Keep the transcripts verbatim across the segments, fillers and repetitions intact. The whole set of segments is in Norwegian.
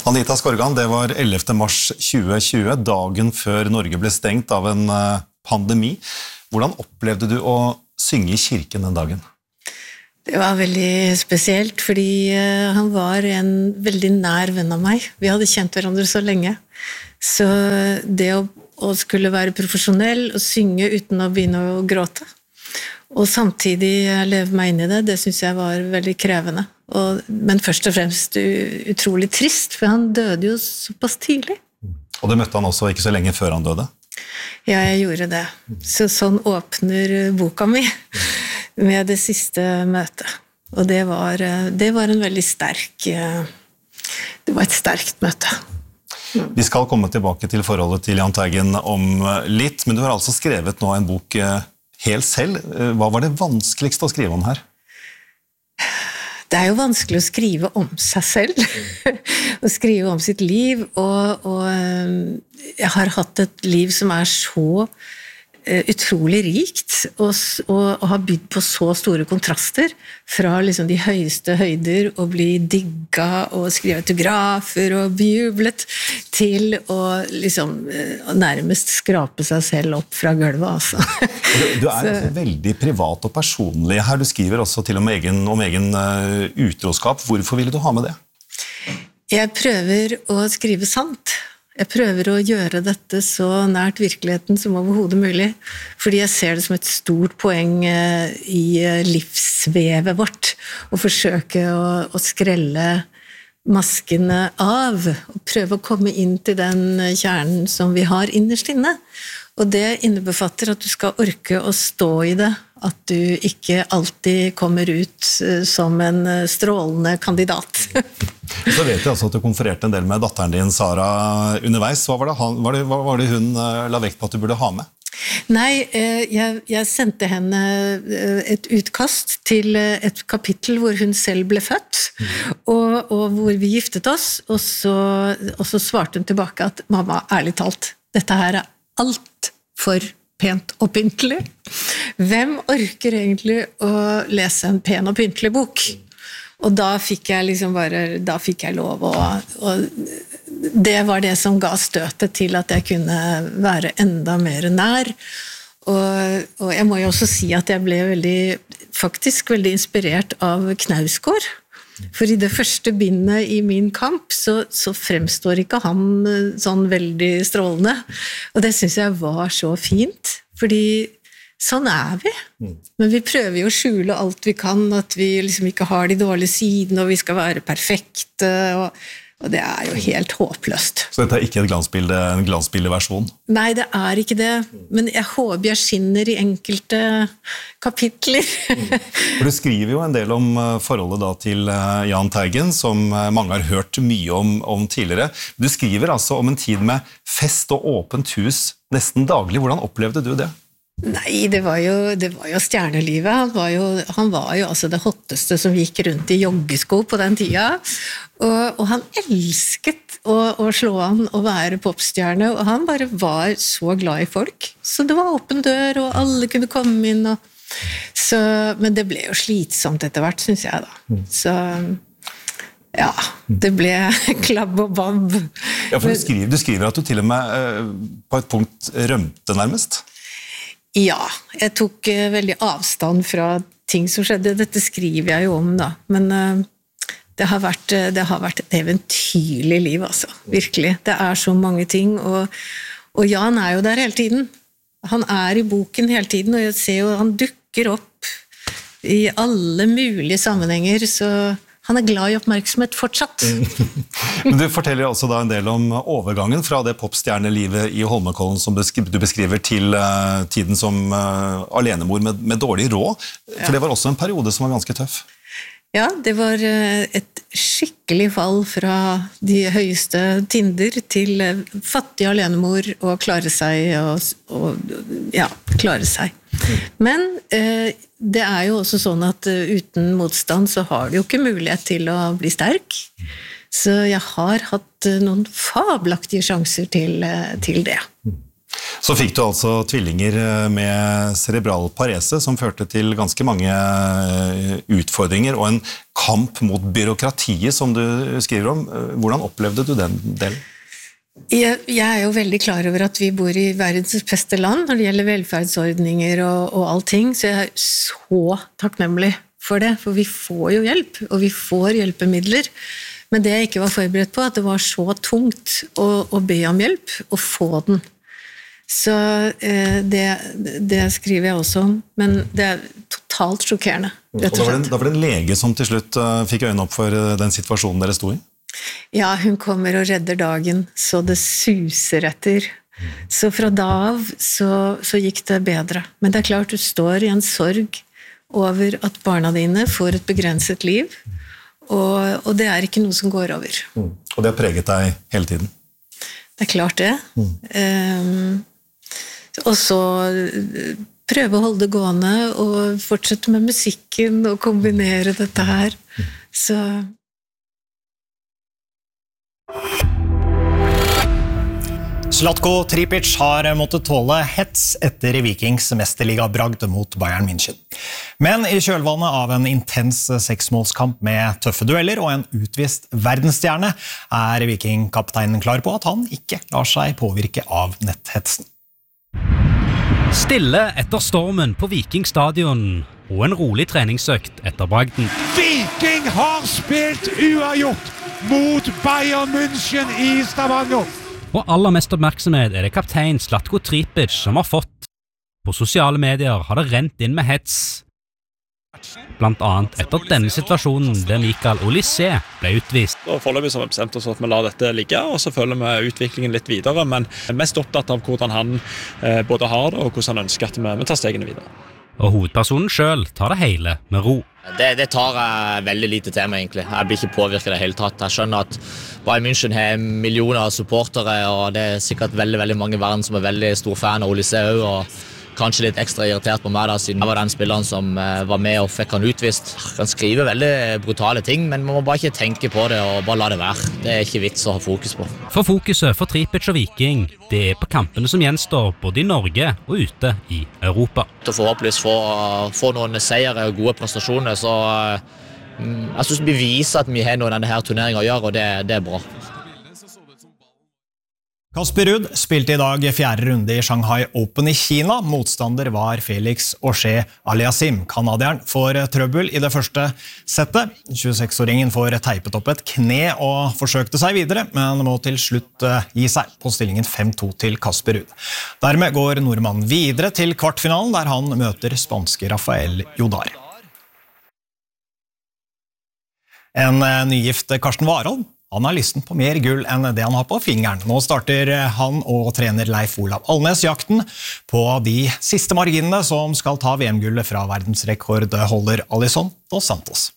Anita Skorgan, det var ellevte mars tjue tjue, dagen før Norge ble stengt av en pandemi. Hvordan opplevde du å synge i kirken den dagen? Det var veldig spesielt, fordi han var en veldig nær venn av meg. Vi hadde kjent hverandre så lenge. Så det å, å skulle være profesjonell og synge uten å begynne å gråte, og samtidig leve meg inn i det, det synes jeg var veldig krevende. Og, men først og fremst utrolig trist, for han døde jo såpass tidlig. Og det møtte han også ikke så lenge før han døde? Ja, jeg gjorde det. Så sånn åpner boka mi med det siste møtet. Og det var, det var en veldig sterk, det var et sterkt møte. Mm. Vi skal komme tilbake til forholdet til Jahn Teigen om litt, men du har altså skrevet nå en bok helt selv. Hva var det vanskeligste å skrive om her? Det er jo vanskelig å skrive om seg selv, å skrive om sitt liv, og, og jeg har hatt et liv som er så utrolig rikt, og, og, og har bydd på så store kontraster, fra liksom de høyeste høyder, å bli digget, og skrive autografer, og bejublet, til å liksom nærmest skrape seg selv opp fra gulvet, altså. Du, du er altså veldig privat og personlig her. Du skriver også til og med egen, om egen uh, utroskap. Hvorfor ville du ha med det? Jeg prøver å skrive sant. Jeg prøver å gjøre dette så nært virkeligheten som overhodet mulig, fordi jeg ser det som et stort poeng i livsvevet vårt, å forsøke å, å skrelle maskene av, og prøve å komme inn til den kjernen som vi har innerst inne. Og det innebefatter at du skal orke å stå i det, at du ikke alltid kommer ut som en strålende kandidat. Så vet jeg altså at du konfererte en del med datteren din, Sara, underveis. Hva var det, han, var det, hva var det hun la vekt på at du burde ha med? Nei, jeg, jeg sendte henne et utkast til et kapittel hvor hun selv ble født, og, og hvor vi giftet oss, og så, og så svarte hun tilbake at mamma, ærlig talt, dette her er alt for pent og pyntelig. Hvem orker egentlig å lese en pen og pyntelig bok? Og da fikk jeg liksom bare, da fikk jeg lov, og, og det var det som ga støtet til at jeg kunne være enda mer nær. Og, og jeg må jo også si at jeg ble veldig, faktisk veldig inspirert av Knausgård. For i det første bindet i Min kamp, så, så fremstår ikke han sånn veldig strålende. Og det synes jeg var så fint, fordi sånn er vi. Men vi prøver jo å skjule alt vi kan, at vi liksom ikke har de dårlige sidene, og vi skal være perfekte, og, og det er jo helt håpløst. Så dette er ikke et glansbilde, en glansbildeversjon? Nei, det er ikke det, men jeg håper jeg skinner i enkelte kapitler. For du skriver jo en del om forholdet da til Jahn Teigen, som mange har hørt mye om, om tidligere. Du skriver altså om en tid med fest og åpent hus nesten daglig. Hvordan opplevde du det? Nei, det var jo, det var jo stjernelivet. Han var jo, han var jo altså det hotteste som gikk rundt i joggesko på den tida. Og, og han elsket å, å slå an og være popstjerne, og han bare var så glad i folk. Så det var åpen dør, og alle kunne komme inn. Og, så, men det ble jo slitsomt etter hvert, synes jeg da. Så ja, det ble klabb og babb. Ja, for du skriver, du skriver at du til og med eh, på et punkt rømte nærmest. Ja, jeg tok uh, veldig avstand fra ting som skjedde. Dette skriver jeg jo om da, men uh, det, har vært, uh, det har vært et eventyrlig liv, altså. Virkelig. Det er så mange ting, og, og Jahn er jo der hele tiden. Han er i boken hele tiden, og jeg ser jo han dukker opp i alle mulige sammenhenger, så han er glad i oppmerksomhet fortsatt. Men du forteller også da en del om overgangen fra det popstjernelivet i Holmenkollen som du beskriver til uh, tiden som uh, alenemor med, med dårlig råd. For ja. Det var også en periode som var ganske tøff. Ja, det var uh, et skikkelig fall fra de høyeste tinder til uh, fattig alenemor og klare seg og, og ja, klare seg. Men uh, det er jo også sånn at uh, uten motstand så har du jo ikke mulighet til å bli sterk. Så jeg har hatt uh, noen fabelaktige sjanser til, uh, til det. Så fikk du altså tvillinger med cerebral parese, som førte til ganske mange utfordringer, og en kamp mot byråkratiet, som du skriver om. Hvordan opplevde du den delen? Jeg, jeg er jo veldig klar over at vi bor i verdens beste land når det gjelder velferdsordninger og, og allting, så jeg er så takknemlig for det, for vi får jo hjelp, og vi får hjelpemidler. Men det jeg ikke var forberedt på, at det var så tungt å, å be om hjelp, og få den. Så eh, det, det skriver jeg også om, men det er totalt sjokkerende, rett og slett. Og da var det en, da var det en lege som til slutt uh, fikk øynene opp for uh, den situasjonen dere stod i? Ja, hun kommer og redder dagen, så det suser etter. Så fra da av så, så gikk det bedre. Men det er klart du står i en sorg over at barna dine får et begrenset liv, og, og det er ikke noe som går over. Mm. Og det har preget deg hele tiden? Det er klart det. Mm. Um, og så prøve å holde det gående, og fortsette med musikken, og kombinere dette her. Så... Zlatko Tripic har måttet tåle hets etter Vikings mesterligabragd mot Bayern München. Men i kjølvannet av en intens seksmålskamp med tøffe dueller og en utvist verdensstjerne er Viking-kapteinen klar på at han ikke lar seg påvirke av netthetsen. Stille etter stormen på Viking stadion og en rolig treningsøkt etter bragden. Viking har spilt uavgjort mot Bayern München i Stavanger. Og aller mest oppmerksomhet er det kaptein Zlatko Tripic som har fått. På sosiale medier har det rent inn med hets. Blant annet etter denne situasjonen der Mikael Olise ble utvist. Og foreløpig så har vi bestemt oss at vi lar dette ligge, og så følger vi utviklingen litt videre, men mest opptatt av hvordan han eh, både har det, og hvordan han ønsker at vi, vi tar stegene videre. Og hovedpersonen selv tar det hele med ro. Det, det tar jeg veldig lite til meg egentlig. Jeg blir ikke påvirket det hele tatt. Jeg skjønner at Bayern München har millioner av supportere, og det er sikkert veldig, veldig mange i verden som er veldig stor fan av Olise også, og kanskje litt ekstra irritert på meg da, siden jeg var den spilleren som var med og fikk han utvist. Han skriver veldig brutale ting, men man må bare ikke tenke på det og bare la det være. Det er ikke vits å ha fokus på. For fokuset for Tripic og Viking, det er på kampene som gjenstår både i Norge og ute i Europa. Til forhåpentligvis få, få noen seiere og gode prestasjoner, så jeg synes vi viser at vi har noe denne her turneringen å gjøre, og det, det er bra. Kasper Ruud spilte i dag fjerde runde i Shanghai Open i Kina. Motstander var Felix Auger-Aliassime. Kanadieren får trøbbel i det første settet. tjueseks-åringen får teipet opp et kne og forsøkte seg videre, men må til slutt gi seg på stillingen fem to til Kasper Ruud. Dermed går nordmannen videre til kvartfinalen, der han møter spanske Rafael Jodar. En nygift Karsten Warholm. Han har lysten på mer gull enn det han har på fingeren. Nå starter han og trener Leif Olav Alnes jakten på de siste marginene som skal ta V M-gullet fra verdensrekordholder Alisson dos Santos.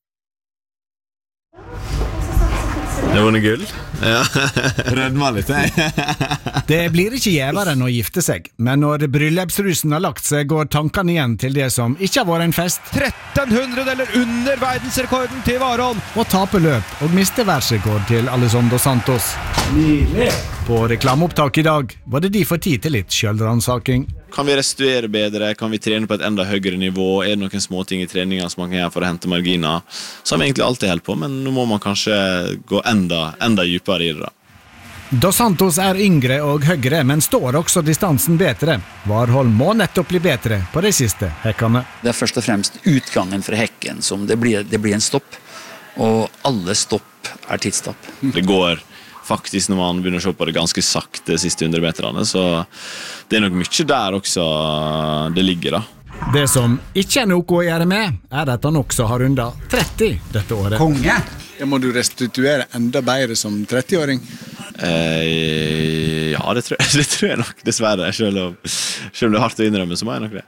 Det var noe gull. Ja, rødmer litt, jeg. Det blir ikke gjevere enn å gifte seg, men når bryllupsrusen har lagt seg, går tankene igjen til det som ikke har vært en fest. tretten hundre eller under verdensrekorden til Warholm. Og tape løp og miste verdensrekord til Alisson dos Santos. Nydelig! På reklameopptak i dag var det de for tid til litt selvransaking. Kan vi restituere bedre? Kan vi trene på et enda høyere nivå? Er det noen småting i treningen som man kan gjøre for å hente marginer? Så har vi egentlig alltid helt på, men nå må man kanskje gå enda, enda dypere i det da. Dos Santos er yngre og høyere, men står også distansen bedre. Warholm må nettopp bli bedre på de siste hekkene. Det er først og fremst utgangen fra hekken som det blir, det blir en stopp, og alle stopp er tidsstopp. Det går faktisk når man begynner å se på det ganske sakte de siste hundre meterne, så det er nok mye der også det ligger da. Det som ikke er noe å gjøre med, er at han også har rundet tretti dette året. Konge! Ja, må du restituere enda bedre som trettiåring? Eh, ja, det tror, jeg, det tror jeg nok, dessverre. Selv om, selv om det er hardt å innrømme, så må jeg nok det.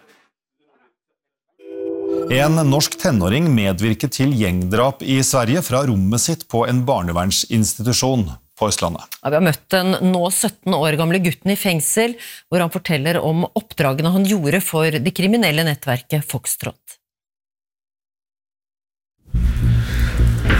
En norsk tenåring medvirket til gjengdrap i Sverige fra rommet sitt på en barnevernsinstitusjon på Østlandet. Ja, vi har møtt den nå sytten år gamle gutten i fengsel, hvor han forteller om oppdragene han gjorde for det kriminelle nettverket Foxtrot.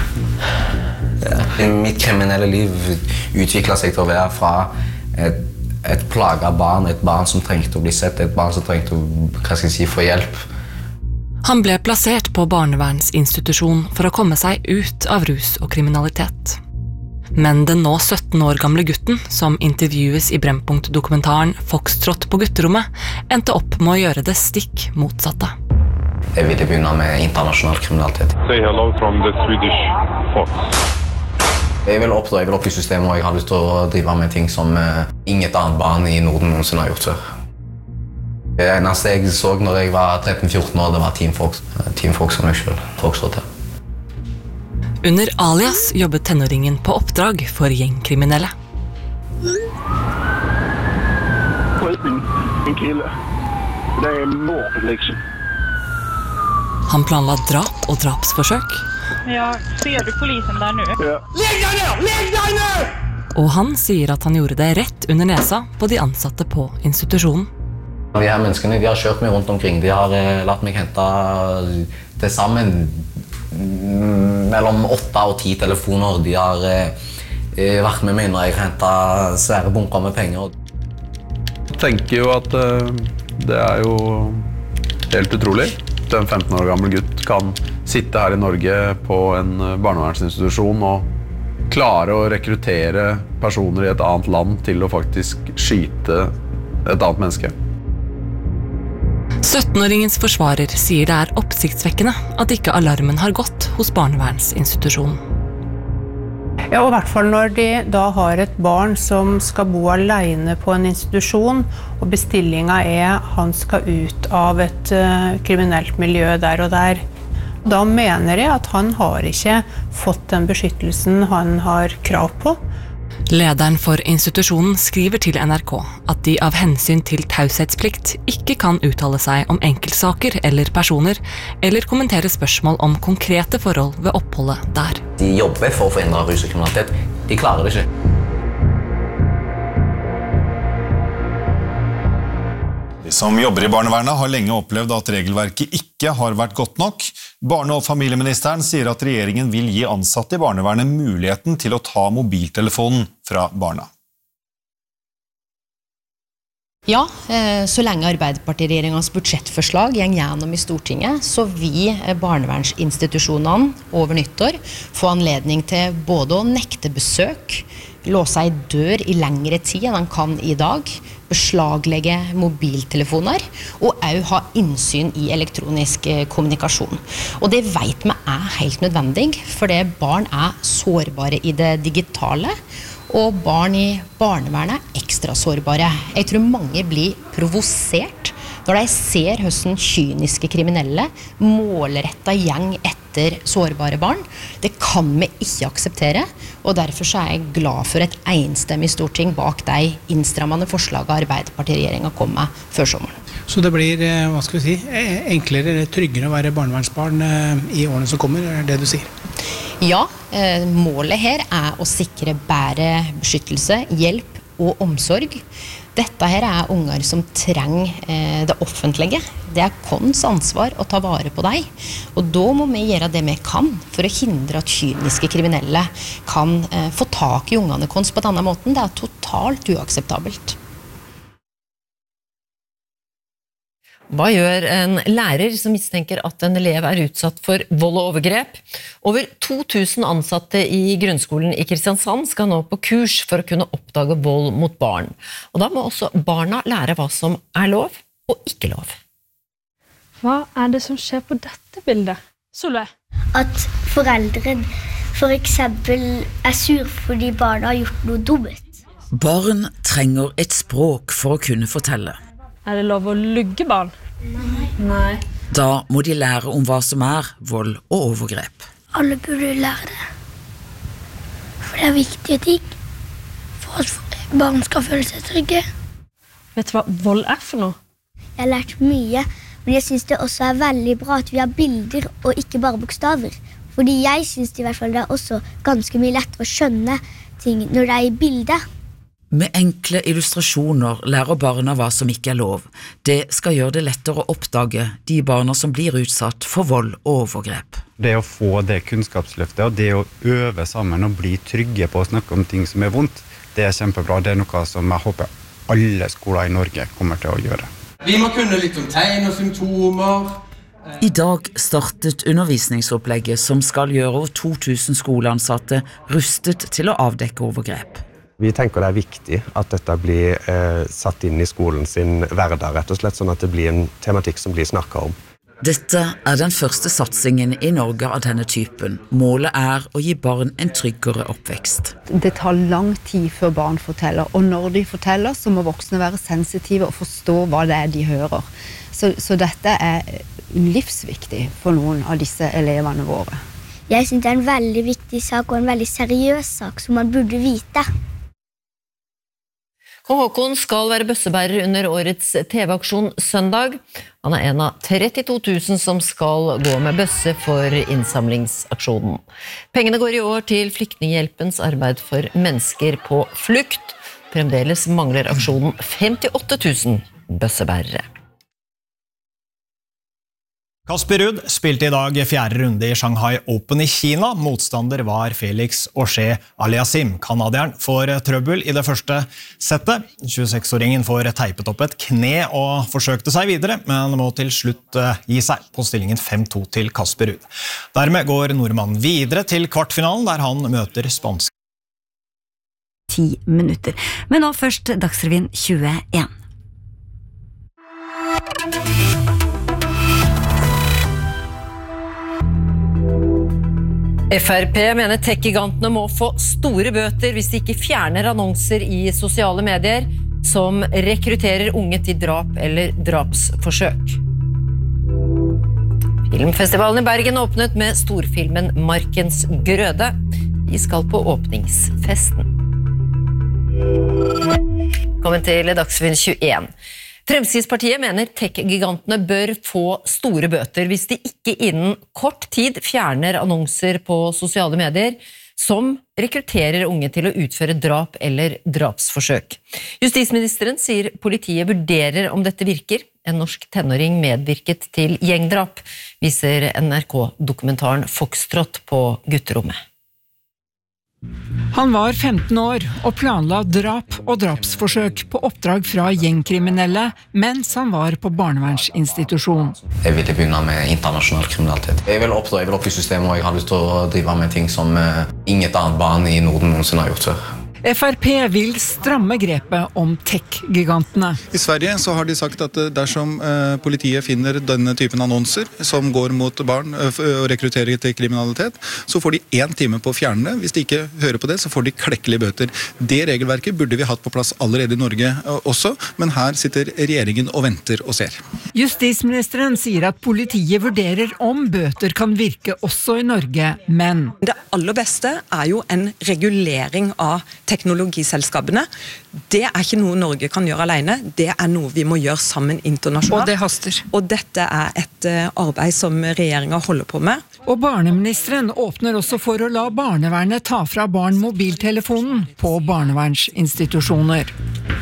Ja, mitt kriminelle liv utviklet seg til å være fra et et plaget barn, et barn som trengte å bli sett, et barn som trengte å, hva skal jeg si, få hjelp. Han ble plassert på barnevernsinstitusjon for å komme seg ut av rus og kriminalitet. Men den nå sytten år gamle gutten, som intervjues i Brennpunkt-dokumentaren Foxtrot på gutterommet, endte opp med å gjøre det stikk motsatte. Jeg ville begynne med internasjonal kriminalitet. Say hello from the Swedish Fox. Jeg vil opp, da. Jeg vil opp i systemet, og jeg har lyst til å drive med ting som uh, inget annet barn i Norden noensinne har gjort før. Det eneste jeg så når jeg var tretten fjorten år, det var Team Fox. Team Fox som jeg selv. Foxtrot her. Under alias jobbet tenåringen på oppdrag for gjengkriminelle. En kille. Det er mord, liksom. Han planla drap og drapsforsøk. Ja, ser du polisen der nå? Ja. Legg deg ned! Legg deg ned! Og han sier at han gjorde det rett under nesa på de ansatte på institusjonen. De her menneskene de har kjørt meg rundt omkring. De har eh, latt meg hente til sammen mellom åtte og ti telefoner. De har eh, vært med meg når jeg hentet svære bunker med penger. Jeg tenker jo at uh, det er jo helt utrolig. En femten år gammel gutt kan sitte her i Norge på en barnevernsinstitusjon og klare å rekruttere personer i et annet land til å faktisk skyte et annet menneske. syttenåringens forsvarer sier det er oppsiktsvekkende at ikke alarmen har gått hos barnevernsinstitusjonen. Ja, og i hvert fall når de da har et barn som skal bo alene på en institusjon, og bestillingen er han skal ut av et uh, kriminelt miljø der og der. Da mener jeg at han har ikke fått den beskyttelsen han har krav på. Lederen for institusjonen skriver til N R K at de av hensyn til taushetsplikt ikke kan uttale seg om enkeltsaker eller personer, eller kommentere spørsmål om konkrete forhold ved oppholdet der. De jobber for å forhindre rus og kriminalitet. De klarer det ikke. De som jobber i barnevernet har lenge opplevd at regelverket ikke har vært godt nok. Barne- og familieministeren sier at regjeringen vil gi ansatte i barnevernet muligheten til å ta mobiltelefonen fra barna. Ja, så lenge Arbeiderparti-regjeringens budsjettforslag går gjennom i Stortinget, så vil barnevernsinstitusjonene over nyttår få anledning til både å nekte besøk, låse ei dør i lengre tid enn han kan i dag, beslaglegge mobiltelefoner og også ha innsyn i elektronisk kommunikasjon. Og det vet vi er helt nødvendig, fordi barn er sårbare i det digitale, og barn i barnevernet er ekstra sårbare. Jeg tror mange blir provosert når de ser hvordan kyniske kriminelle målrettet gjeng etter sårbare barn. Det kan vi ikke akseptere, og derfor så er jeg glad for et enstemmig storting bak de innstrammende forslagene Arbeiderparti-regjeringen kom med før sommeren. Så det blir, hva skal vi si, enklere eller tryggere å være barnevernsbarn i årene som kommer, er det du sier? Ja, målet her er å sikre bedre beskyttelse, hjelp og omsorg. Dette her er unger som trenger det offentlige. Det er vårt ansvar å ta vare på dem. Og da må vi gjøre det vi kan for å hindre at kyniske kriminelle kan få tak i ungene våre på denne måten. Det er totalt uakseptabelt. Hva gjør en lærer som mistenker at en elev er utsatt for vold og overgrep? Over to tusen ansatte i grunnskolen i Kristiansand skal nå på kurs for å kunne oppdage vold mot barn. Og da må også barna lære hva som er lov og ikke lov. Hva er det som skjer på dette bildet? Solveig? At foreldre for eksempel er sur fordi barna har gjort noe dumt. Barn trenger et språk for å kunne fortelle. Er det lov å lugge barn? Nei. Nei. Da må de lære om hva som er vold og overgrep. Alle burde lære det. For det er viktige ting. For at barn skal føle seg trygge. Vet du hva vold er for noe? Jeg har lært mye, men jeg synes det også er veldig bra at vi har bilder og ikke bare bokstaver. Fordi jeg synes i hvert fall det er også ganske mye lettere å skjønne ting når det er i bildet. Med enkle illustrasjoner lærer barna hva som ikke er lov. Det skal gjøre det lettere å oppdage de barna som blir utsatt for vold og overgrep. Det å få det kunnskapsløftet og det å øve sammen og bli trygge på å snakke om ting som er vondt, det er kjempebra. Det er noe som jeg håper alle skoler i Norge kommer til å gjøre. Vi må kunne litt om tegn og symptomer. I dag startet undervisningsopplegget som skal gjøre over to tusen skoleansatte rustet til å avdekke overgrep. Vi tenker det er viktig at dette blir eh, satt inn i skolen sin hverdag, rett og slett, sånn at det blir en tematikk som blir snakket om. Dette er den første satsingen i Norge av denne typen. Målet er å gi barn en tryggere oppvekst. Det tar lang tid før barn forteller, og når de forteller så må voksne være sensitive og forstå hva det er de hører. Så, så dette er livsviktig for noen av disse elevene våre. Jeg synes det er en veldig viktig sak og en veldig seriøs sak som man burde vite. Kong Haakon skal være bøssebærer under årets T V-aksjon søndag. Han er en av trettito tusen som skal gå med bøsse for innsamlingsaksjonen. Pengene går i år til Flyktninghjelpens arbeid for mennesker på flukt. Fremdeles mangler aksjonen femtiåtte tusen bøssebærere. Casper Ruud spilte i dag fjerde runde i Shanghai Open i Kina. Motstander var Felix Auger-Aliassime. Kanadieren får trøbbel i det første settet. tjueseks-åringen får teipet opp et kne og forsøkte seg videre, men må til slutt gi seg på stillingen fem to til Casper Ruud. Dermed går nordmannen videre til kvartfinalen, der han møter spansk. Ti minutter. Men nå først Dagsrevyen tjueen. F R P mener tech-gigantene må få store bøter hvis de ikke fjerner annonser i sosiale medier som rekrutterer unge til drap eller drapsforsøk. Filmfestivalen i Bergen åpnet med storfilmen Markens Grøde. Vi skal på åpningsfesten. Velkommen til Dagsrevyen tjueen. Fremskrittspartiet mener tech-gigantene bør få store bøter hvis de ikke innen kort tid fjerner annonser på sosiale medier som rekrutterer unge til å utføre drap eller drapsforsøk. Justisministeren sier politiet vurderer om dette virker. En norsk tenåring medvirket til gjengdrap, viser N R K-dokumentaren Foxtrot på gutterommet. Han var femten år og planla drap og drapsforsøk på oppdrag fra gjengkriminelle mens han var på barnevernsinstitusjon. Jeg ville begynne med internasjonal kriminalitet. Jeg vil oppdra, jeg vil opp i systemet, og jeg har lyst til å drive med ting som inget annet barn i Norden noensinne har gjort før. F R P vil stramme grepet om tech-gigantene. I Sverige så har de sagt at dersom eh, politiet finner denne typen annonser som går mot barn eh, og rekrutterer til kriminalitet, så får de én time på å fjerne det. Hvis de ikke hører på det, så får de klekkelige bøter. Det regelverket burde vi hatt på plass allerede i Norge eh, også, men her sitter regjeringen og venter og ser. Justisministeren sier at politiet vurderer om bøter kan virke også i Norge, men det aller beste er jo en regulering av teknologiselskapene. Det er ikke noe Norge kan gjøre alene, det er noe vi må gjøre sammen internasjonalt. Og det haster. Og dette er et arbeid som regjeringen holder på med. Og barneministeren åpner også for å la barnevernet ta fra barn mobiltelefonen på barnevernsinstitusjoner.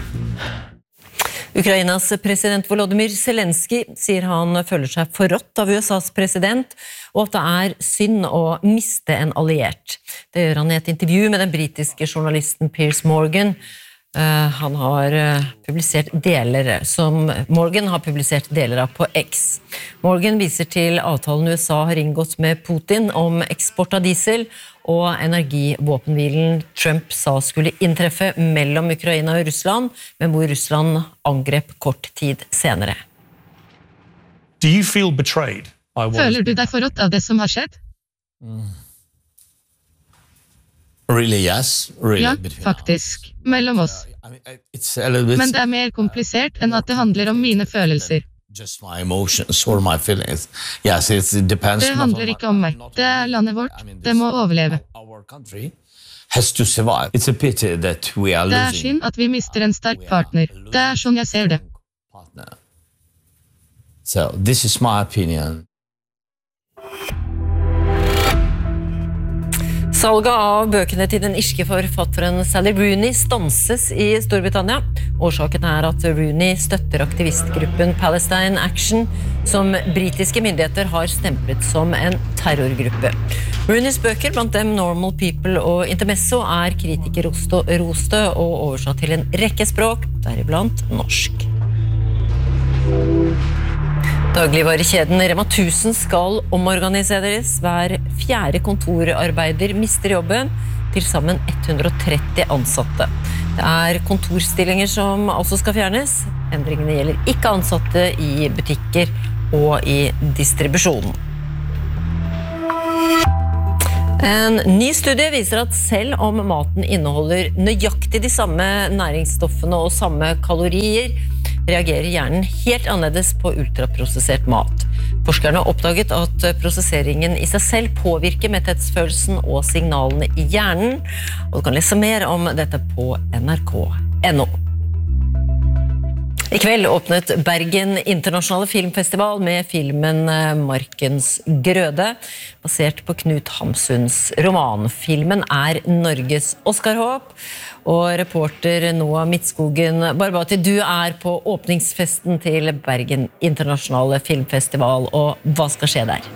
Ukrainas president Volodymyr Zelensky sier han føler seg forrådt av U S A's president, og at det er synd å miste en alliert. Det gjør han i et intervju med den britiske journalisten Piers Morgan. Uh, han har uh, publisert deler som Morgan har publisert deler av på X. Morgan viser til avtalen U S A har inngått med Putin om eksport av diesel og energivåpenhvilen Trump sa skulle inntreffe mellom Ukraina og Russland, men hvor Russland angrep kort tid senere. Do you feel betrayed? Føler du deg forrådt av det som har skjedd? Mm. Really, yes. Really. Ja, faktisk. Mellom oss. Men det er mer komplisert enn at det handler om mine følelser. Just my emotions or my feelings. Yes, it depends. Det handler ikke om meg. Det er landet vårt. Det må overleve. Our country has to survive. It's a pity that we are losing. Det er synd at vi mister en sterk partner. Det er sånn jeg ser det. So, this is my opinion. Salget av bøkene til den irske forfatteren Sally Rooney stanses i Storbritannia. Årsaken er at Rooney støtter aktivistgruppen Palestine Action, som britiske myndigheter har stemplet som en terrorgruppe. Rooneys bøker, blant dem Normal People og Intermezzo, er kritikerroste og oversatt til en rekke språk, deriblant norsk. Dagligvarekjeden Rema tusen skal omorganiseres. Hver fjerde kontorarbeider mister jobben, til sammen hundre og tretti ansatte. Det er kontorstillinger som også skal fjernes. Endringene gjelder ikke ansatte i butikker og i distribusjonen. En ny studie viser at selv om maten inneholder nøyaktig de samme næringsstoffene og samme kalorier, reagerer hjernen helt annerledes på ultraprosessert mat. Forskerne har oppdaget at prosesseringen i seg selv påvirker metthetsfølelsen og signalene i hjernen, og du kan lese mer om dette på N R K punktum N O. I kveld åpnet Bergen Internasjonale Filmfestival med filmen Markens Grøde, basert på Knut Hamsuns roman. Filmen er Norges Oscar-håp, og reporter Noah Midtskogen Barbati, du er på åpningsfesten til Bergen Internasjonale Filmfestival, og hva skal skje der?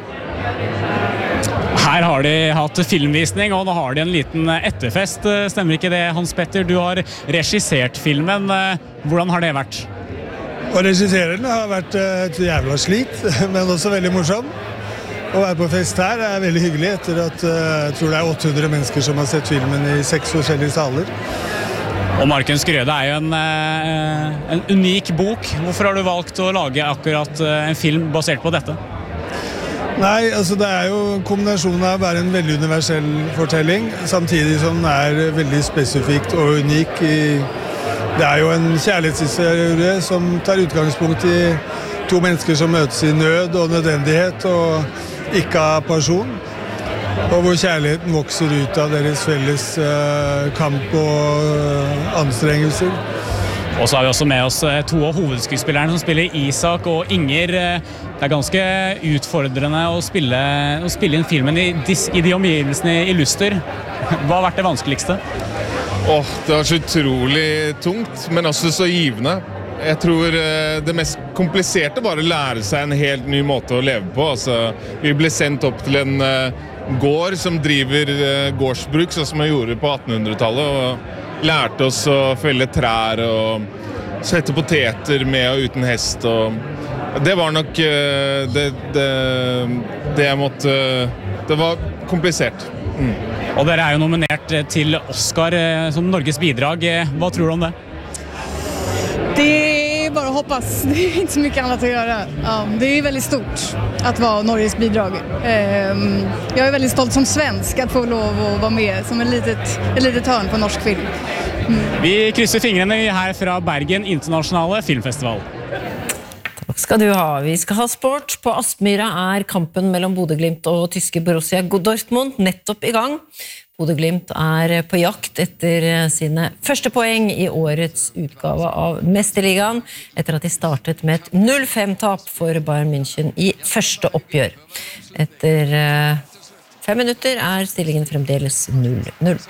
Her har de hatt filmvisning, og nå har de en liten etterfest. Stemmer ikke det, Hans Petter? Du har regissert filmen. Hvordan har det vært? Å regissere den har vært et jævla slit, men også veldig morsom. Å være på fest her er veldig hyggelig, etter at jeg tror det er åtte hundre mennesker som har sett filmen i seks forskjellige saler. Og Markens Grøde er jo en, en unik bok. Hvorfor har du valgt å lage akkurat en film basert på dette? Nei, altså det er jo kombinasjonen av å være en veldig universell fortelling, samtidig som den er veldig spesifikt og unik. I, det er jo en kjærlighetshistorie som tar utgangspunkt i to mennesker som møtes i nød og nødvendighet og ikke av person, og hvor kjærligheten vokser ut av deres felles uh, kamp og uh, anstrengelser. Og så har vi også med oss to av hovedskuespillerne som spiller Isak og Inger. Det er ganske utfordrende å spille, å spille inn filmen i, i de omgivelsene i Luster. Hva har vært det vanskeligste? Åh, det var så utrolig tungt, men også så givende. Jeg tror det mest kompliserte var å lære seg en helt ny måte å leve på. Altså, vi ble sendt opp til en gård som driver gårdsbruk, sånn som vi gjorde på attenhundretallet, og lærte oss å felle trær og sette poteter med og uten hest. Og det var nok det, det, det jeg måtte... Det var komplisert. Mm. Og dere er jo nominert til Oscar som Norges bidrag. Hva tror du om det? Det är bara att hoppas. Det är inte så mycket annat att göra. Ja, det är väldigt stort att vara Norges bidrag. Jag är väldigt stolt som svensk att få lov att vara med som en litet, ett litet hörn på norsk film. Mm. Vi krysser fingrene her fra Bergen Internasjonale Filmfestival. Takk skal du ha. Vi skal ha sport. På Aspmyra er kampen mellom Bodø/Glimt og tyske Borussia Dortmund nettopp i gang. Bodø/Glimt er på jakt etter sine første poeng i årets utgave av Mesterligaen, etter at de startet med et null fem-tap for Bayern München i første oppgjør. Etter fem minutter er stillingen fremdeles null null.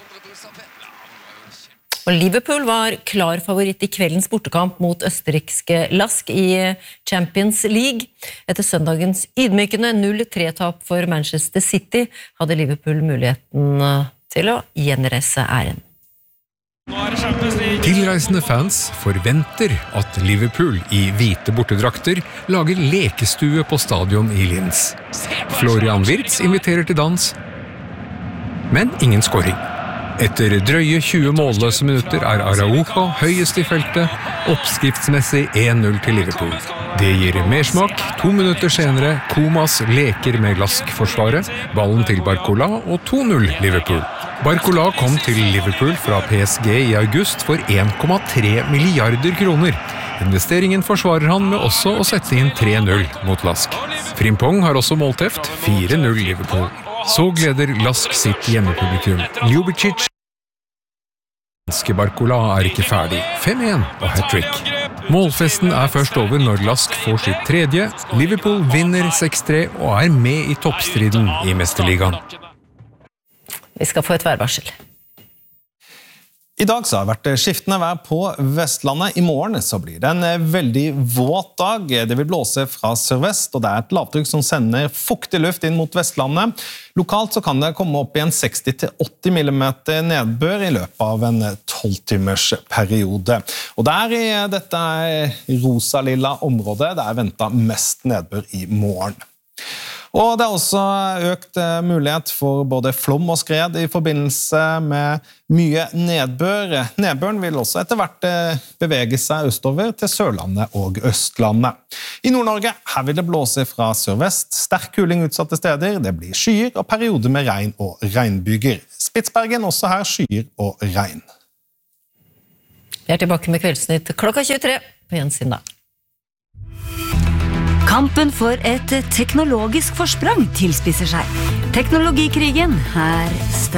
Og Liverpool var klar favoritt i kveldens bortekamp mot østerrikske Lask i Champions League. Etter søndagens ydmykende null tre-tap for Manchester City hadde Liverpool muligheten til å gjenreise æren. Tilreisende fans forventer at Liverpool i hvite bortedrakter lager lekestue på stadion i Linz. Florian Wirtz inviterer til dans, men ingen scoring. Etter drøye tjue målløse minutter er Araujo høyest i feltet, oppskriftsmessig en null til Liverpool. Det gir mersmak. To minutter senere, Comas leker med Lask-forsvaret, ballen til Barcola og to null Liverpool. Barcola kom til Liverpool fra P S G i august for en komma tre milliarder kroner. Investeringen forsvarer han med også å sette inn tre null mot Lask. Frimpong har også målteft, fire null Liverpool. Så gleder Lask sitt hjemmepublikum. Ljubicic Barcola er ikke ferdig. fem en og hat-trick. Målfesten er først over når Lask får sitt tredje. Liverpool vinner seks tre og er med i toppstriden i Mesterligaen. Vi skal få et værvarsel. I dag så har det vært skiftende vær på Vestlandet. I morgen så blir det en veldig våt dag. Det vil blåse fra sørvest, og det er et lavtrykk som sender fuktig luft inn mot Vestlandet. Lokalt så kan det komme opp i en seksti til åtti millimeter nedbør i løpet av en tolv timers periode. Og der i dette rosa-lilla området, det er ventet mest nedbør i morgen. Og det er også økt mulighet for både flom og skred i forbindelse med mye nedbør. Nedbøren vil også etter hvert bevege seg østover til Sørlandet og Østlandet. I Nord-Norge her vil det blåse fra sørvest, sterk kuling utsatte steder, det blir skyer og perioder med regn og regnbyger. Spitsbergen også her skyer og regn. Vi er tilbake med Kveldsnytt klokka tjuetre på gjensyn da. Kampen for et teknologisk forsprang tilspisser seg. Teknologikrigen er straks.